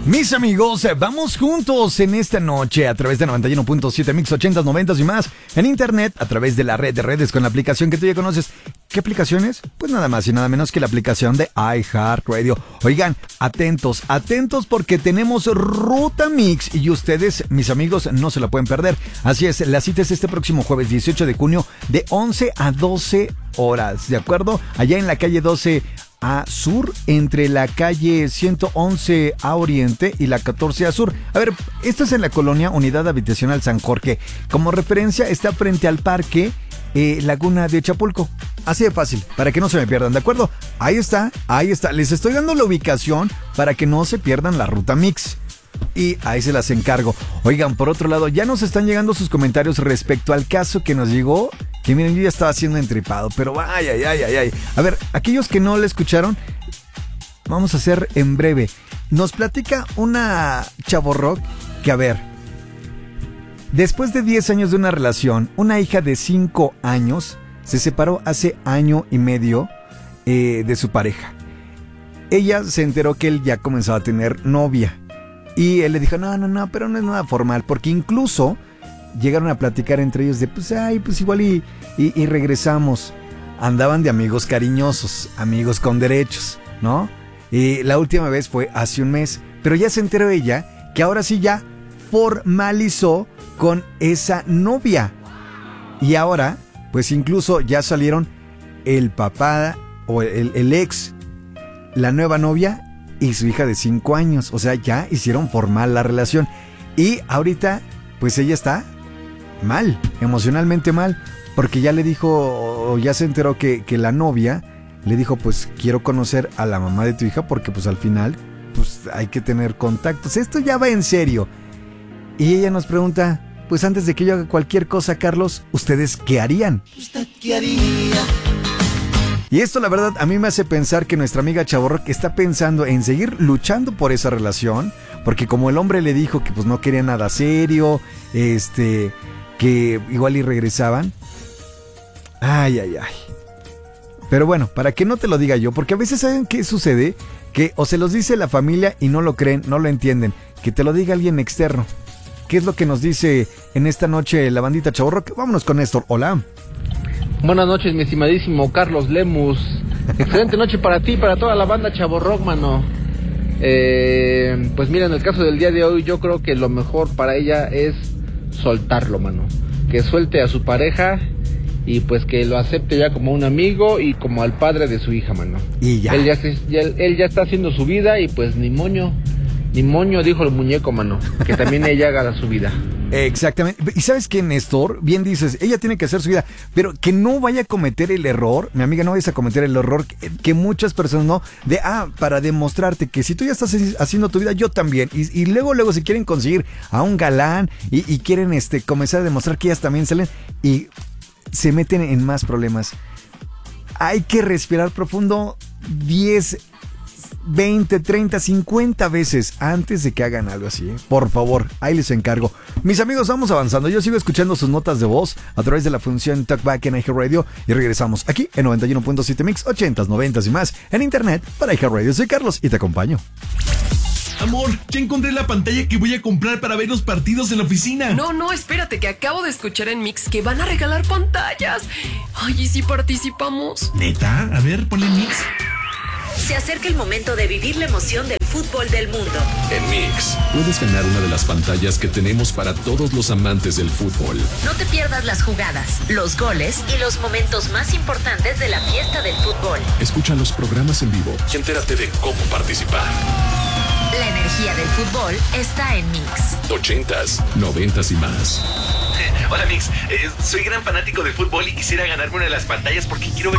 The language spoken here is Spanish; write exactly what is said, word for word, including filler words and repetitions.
Mis amigos, vamos juntos en esta noche a través de noventa y uno punto siete Mix ochentas, noventas y más. En internet, a través de la red de redes con la aplicación que tú ya conoces. ¿Qué aplicación es? Pues nada más y nada menos que la aplicación de iHeartRadio. Oigan, atentos, atentos porque tenemos Ruta Mix y ustedes, mis amigos, no se la pueden perder. Así es, la cita es este próximo jueves dieciocho de junio de once a doce horas, ¿de acuerdo? Allá en la calle doce a sur, entre la calle ciento once a oriente y la catorce a sur. A ver, esto es en la colonia Unidad Habitacional San Jorge. Como referencia, está frente al parque eh, Laguna de Chapulco. Así de fácil, para que no se me pierdan, ¿de acuerdo? Ahí está, ahí está. Les estoy dando la ubicación para que no se pierdan la Ruta Mix. Y ahí se las encargo. Oigan, por otro lado, ya nos están llegando sus comentarios respecto al caso que nos llegó. Que miren, yo ya estaba siendo entripado, pero ay, ay, ay, ay, ay. A ver, aquellos que no le escucharon, vamos a hacer en breve. Nos platica una chavorrock que, a ver, después de diez años de una relación, una hija de cinco años se separó hace año y medio eh, de su pareja. Ella se enteró que él ya comenzaba a tener novia. Y él le dijo, no, no, no, pero no es nada formal, porque incluso llegaron a platicar entre ellos de, pues, ay, pues igual y, y, y regresamos. Andaban de amigos cariñosos, amigos con derechos, ¿no? Y la última vez fue hace un mes, pero ya se enteró ella que ahora sí ya formalizó con esa novia. Y ahora, pues incluso ya salieron el papá o el, el ex, la nueva novia y su hija de cinco años. O sea, ya hicieron formal la relación. Y ahorita, pues ella está mal, emocionalmente mal, porque ya le dijo, o ya se enteró que, que la novia le dijo, pues quiero conocer a la mamá de tu hija porque pues al final, pues hay que tener contactos. Esto ya va en serio. Y ella nos pregunta, pues antes de que yo haga cualquier cosa, Carlos, ¿ustedes qué harían? ¿Usted qué haría? Y esto la verdad a mí me hace pensar que nuestra amiga Chavorrock está pensando en seguir luchando por esa relación, porque como el hombre le dijo que pues no quería nada serio, este, que igual y regresaban. Ay, ay, ay. Pero bueno, para que no te lo diga yo, porque a veces ¿saben qué sucede? Que o se los dice la familia y no lo creen, no lo entienden, que te lo diga alguien externo. ¿Qué es lo que nos dice en esta noche la bandita Chavorrock? Vámonos con Néstor, hola. Buenas noches, mi estimadísimo Carlos Lemus. Excelente noche para ti y para toda la banda Chavorrock, mano. Eh, pues mira, en el caso del día de hoy, yo creo que lo mejor para ella es soltarlo, mano. Que suelte a su pareja y pues que lo acepte ya como un amigo y como al padre de su hija, mano. Y ya. Él ya, se, ya, él ya está haciendo su vida y pues ni moño, ni moño, dijo el muñeco, mano. Que también ella haga su vida. Exactamente. Y sabes que, Néstor, bien dices, ella tiene que hacer su vida, pero que no vaya a cometer el error, mi amiga, no vayas a cometer el error que, que muchas personas no, de, ah, para demostrarte que si tú ya estás haciendo tu vida, yo también, y, y luego, luego se quieren conseguir a un galán y, y quieren este comenzar a demostrar que ellas también salen y se meten en más problemas. Hay que respirar profundo diez, veinte, treinta, cincuenta veces antes de que hagan algo así, ¿eh? Por favor, ahí les encargo. Mis amigos, vamos avanzando. Yo sigo escuchando sus notas de voz a través de la función Talkback en iHeartRadio y regresamos aquí en noventa y uno punto siete Mix, ochentas, noventas y más en internet para iHeartRadio. Soy Carlos y te acompaño. Amor, ya encontré la pantalla que voy a comprar para ver los partidos en la oficina. No, no, espérate, que acabo de escuchar en Mix que van a regalar pantallas. Ay, ¿y si participamos? ¿Neta? A ver, ponle Mix. Se acerca el momento de vivir la emoción del fútbol del mundo. En Mix, puedes ganar una de las pantallas que tenemos para todos los amantes del fútbol. No te pierdas las jugadas, los goles y los momentos más importantes de la fiesta del fútbol. Escucha los programas en vivo y entérate de cómo participar. La energía del fútbol está en Mix. Ochentas, noventas y más. Hola, Mix. Eh, soy gran fanático del fútbol y quisiera ganarme una de las pantallas porque quiero ver